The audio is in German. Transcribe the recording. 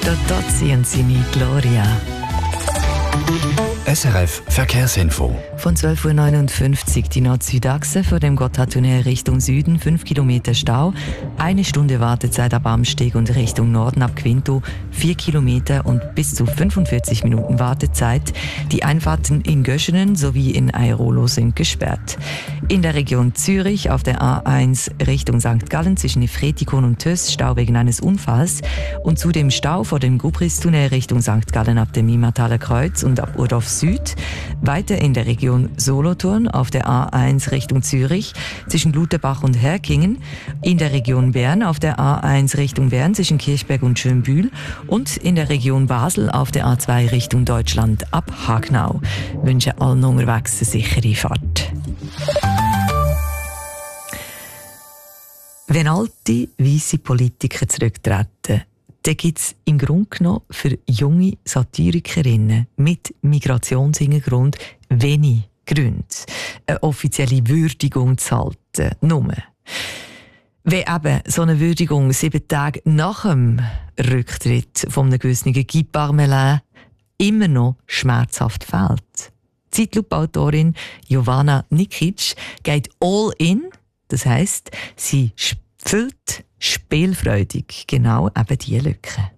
Totozzi und seine Gloria. SRF Verkehrsinfo. Von 12.59 Uhr die Nord-Süd-Achse vor dem Gotthardtunnel Richtung Süden, 5 Kilometer Stau, 1 Stunde Wartezeit ab Amsteg und Richtung Norden ab Quinto, 4 Kilometer und bis zu 45 Minuten Wartezeit. Die Einfahrten in Göschenen sowie in Airolo sind gesperrt. In der Region Zürich auf der A1 Richtung St. Gallen zwischen Efretikon und Töss Stau wegen eines Unfalls und zudem Stau vor dem Gubristunnel Richtung St. Gallen ab dem Immertaler Kreuz und ab Urdorf Süd. Weiter in der Region Solothurn auf der A1 Richtung Zürich zwischen Lutherbach und Herkingen. In der Region Bern auf der A1 Richtung Bern zwischen Kirchberg und Schönbühl. Und in der Region Basel auf der A2 Richtung Deutschland ab Hagnau. Ich wünsche allen unterwegs eine sichere Fahrt. Wenn alte, weisse Politiker zurücktreten, dann gibt es im Grunde genommen für junge Satyrikerinnen mit Migrationshintergrund wenig Gründe, eine offizielle Würdigung zu halten. Nur, wenn eben so eine Würdigung 7 Tage nach dem Rücktritt von einem gewissen Guy Parmelin immer noch schmerzhaft fehlt. Zeitlupe-Autorin Jovana Nikic geht all in, das heisst, sie füllt spielfreudig genau eben diese Lücke.